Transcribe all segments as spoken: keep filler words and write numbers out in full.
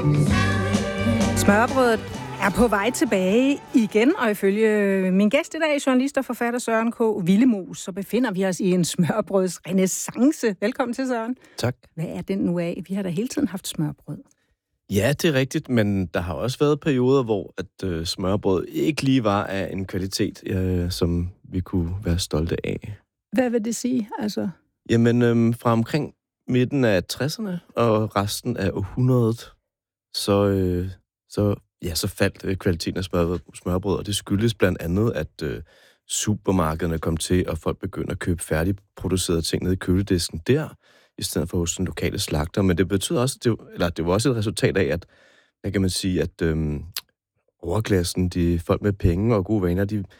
Smørrebrødet er på vej tilbage igen, og ifølge min gæst i dag, journalist og forfatter Søren K. Willemoes, så befinder vi os i en smørbrøds renæssance. Velkommen til, Søren. Tak. Hvad er den nu af? Vi har da hele tiden haft smørbrød. Ja, det er rigtigt, men der har også været perioder, hvor at øh, smørbrød ikke lige var af en kvalitet, øh, som vi kunne være stolte af. Hvad vil det sige, altså? Jamen, øh, fra omkring midten af tresserne og resten af århundredet, så, øh, så, ja, så faldt øh, kvaliteten af smørbrød, smørbrød, og det skyldes blandt andet, at øh, supermarkederne kom til, og folk begyndte at købe færdigproducerede ting ned i køledisken der, i stedet for hos den lokale slagter. Men det betød også, det, eller det var også et resultat af, at, hvad kan man sige, at øhm, overklassen, de folk med penge og gode vaner, de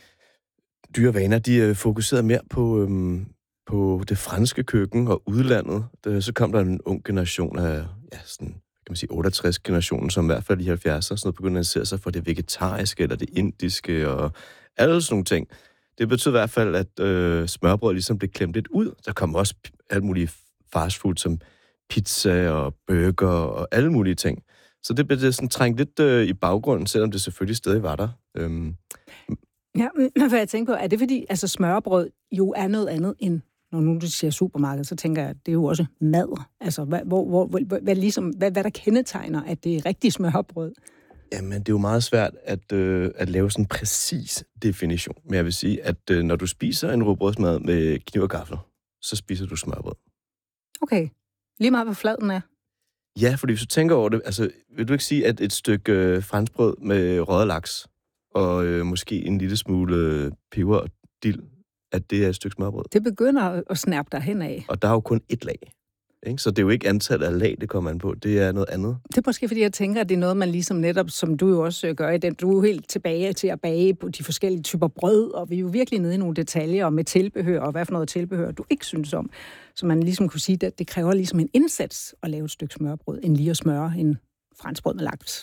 dyre vaner, de øh, fokuserede mere på, øhm, på det franske køkken og udlandet. Det, så kom der en ung generation af, ja, sådan, kan man sige, otteogtres-generationen, som i hvert fald i halvfjerdserne sådan noget, begyndte at interessere sig for det vegetariske eller det indiske og alle sådan nogle ting. Det betød i hvert fald, at øh, smørbrød ligesom blev klemt lidt ud. Der kom også alt muligt fastfood som pizza og burger og alle mulige ting. Så det blev sådan trængt lidt øh, i baggrunden, selvom det selvfølgelig stadig var der. Øhm. Ja, men hvad jeg tænker på, er det fordi, altså smørbrød jo er noget andet end, når nu du siger supermarked, så tænker jeg, at det er jo også mad. Altså, hvad, hvor, hvor, hvor, hvad, ligesom, hvad, hvad der kendetegner, at det er rigtig smørbrød? Jamen, det er jo meget svært at, øh, at lave sådan en præcis definition. Men jeg vil sige, at øh, når du spiser en rugbrødsmad med kniv og gaffel, så spiser du smørbrød. Okay. Lige meget, hvor flad den er. Ja, fordi hvis du tænker over det, altså, vil du ikke sige, at et stykke øh, franskbrød med røget laks, og øh, måske en lille smule øh, peber og dild, at det er et stykke smørbrød? Det begynder at snappe dig henad. Og der er jo kun ét lag. Ikke? Så det er jo ikke antallet af lag, det kommer an på. Det er noget andet. Det er måske, fordi jeg tænker, at det er noget, man ligesom netop, som du jo også gør i den, du er jo helt tilbage til at bage på de forskellige typer brød, og vi er jo virkelig nede i nogle detaljer og med tilbehør, og hvad for noget tilbehør, du ikke synes om. Så man ligesom kunne sige, at det kræver ligesom en indsats at lave et stykke smørbrød, end lige at smøre en franskbrød med laks.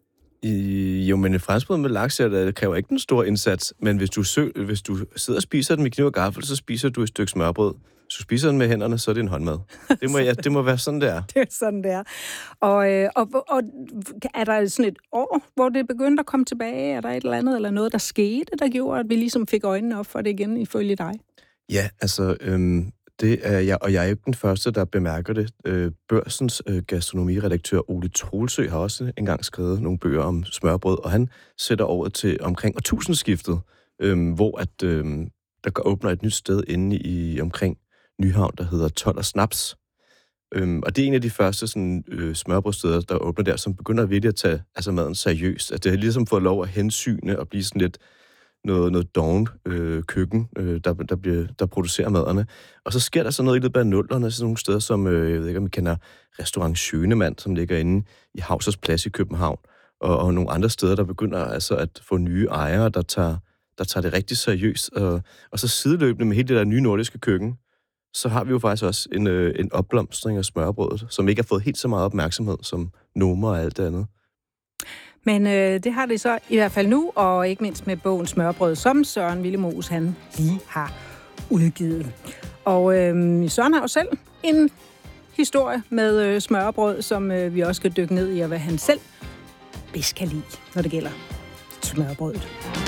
I, jo, men et franskbrød med laks, det kræver ikke den store indsats, men hvis du, sø, hvis du sidder og spiser den med kniv og gaffel, så spiser du et stykke smørbrød. Hvis du spiser den med hænderne, så er det en håndmad. Det må, ja, det må være sådan, det er. Det er sådan, det er. Og, øh, og, og er der sådan et år, hvor det begyndte at komme tilbage? Er der et eller andet, eller noget, der skete, der gjorde, at vi ligesom fik øjnene op for det igen, ifølge dig? Ja, altså, øhm, det er jeg, og jeg er ikke den første, der bemærker det. Øh, Børsens øh, gastronomiredaktør Ole Troelsø har også engang skrevet nogle bøger om smørbrød, og han sætter året til omkring årtusindskiftet, øh, hvor at, øh, der åbner et nyt sted inde i omkring Nyhavn, der hedder Told og Snaps. Øhm, og det er en af de første sådan, øh, smørbrødsteder, der åbner der, som begynder virkelig at tage altså, maden seriøst. At det har ligesom fået lov at hensyne og blive sådan lidt noget, noget doven øh, køkken, øh, der, der, bliver, der producerer maderne. Og så sker der så noget i løbet af nullerne, sådan nogle steder som, øh, jeg ved ikke om I kender, Restaurant Schønemann, som ligger inde i Hausers Plads i København, og, og nogle andre steder, der begynder altså at få nye ejere, der tager, der tager det rigtig seriøst. Og, og så sideløbende med hele det der nye nordiske køkken, så har vi jo faktisk også en, øh, en opblomstring af smørbrødet, som ikke har fået helt så meget opmærksomhed som Noma og alt det andet. Men øh, det har det så i hvert fald nu, og ikke mindst med bogen Smørbrød, som Søren Willemoes han lige har udgivet. Og øh, Søren har jo selv en historie med øh, smørbrød, som øh, vi også skal dykke ned i, og hvad han selv bedst kan lide, når det gælder smørbrødet.